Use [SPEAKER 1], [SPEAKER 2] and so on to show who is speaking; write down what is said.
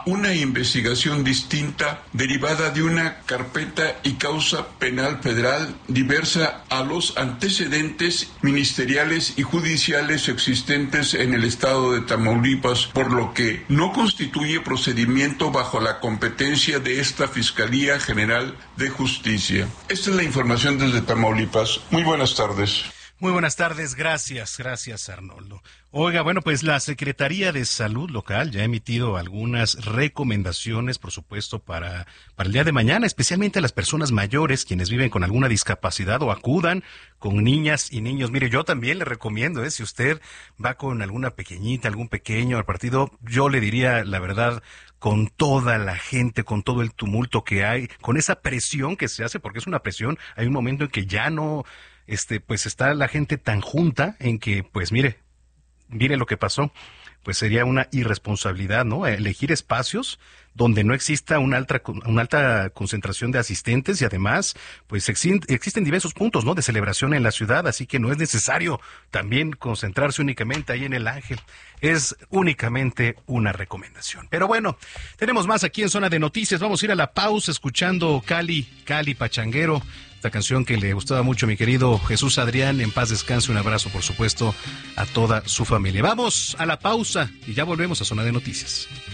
[SPEAKER 1] una investigación distinta derivada de una carpeta y causa penal federal diversa a los antecedentes ministeriales y judiciales existentes en el estado de Tamaulipas, por lo que no constituye procedimiento bajo la competencia de esta Fiscalía General de Justicia. Esta es la información desde Tamaulipas. Muy buenas tardes.
[SPEAKER 2] Muy buenas tardes, gracias Arnoldo. Oiga, bueno, pues la Secretaría de Salud local ya ha emitido algunas recomendaciones, por supuesto, para el día de mañana, especialmente a las personas mayores, quienes viven con alguna discapacidad o acudan con niñas y niños. Mire, yo también le recomiendo, si usted va con alguna pequeñita, algún pequeño al partido, yo le diría la verdad, con toda la gente, con todo el tumulto que hay, con esa presión que se hace, porque es una presión, hay un momento en que ya no, pues está la gente tan junta en que, pues mire lo que pasó, pues sería una irresponsabilidad, ¿no? Elegir espacios donde no exista una alta concentración de asistentes y además, pues existen diversos puntos, ¿no? De celebración en la ciudad, así que no es necesario también concentrarse únicamente ahí en el Ángel. Es únicamente una recomendación. Pero bueno, tenemos más aquí en Zona de Noticias. Vamos a ir a la pausa escuchando Cali Pachanguero. Esta canción que le gustaba mucho a mi querido Jesús Adrián, en paz descanse, un abrazo por supuesto a toda su familia. Vamos a la pausa y ya volvemos a Zona de Noticias.